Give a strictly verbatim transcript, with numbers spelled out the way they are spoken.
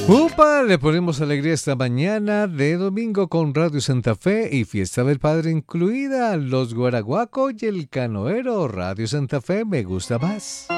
¡Upa! Le ponemos alegría esta mañana de domingo con Radio Santa Fe y Fiesta del Padre incluida. Los Guaraguaco y el Canoero. Radio Santa Fe me gusta más.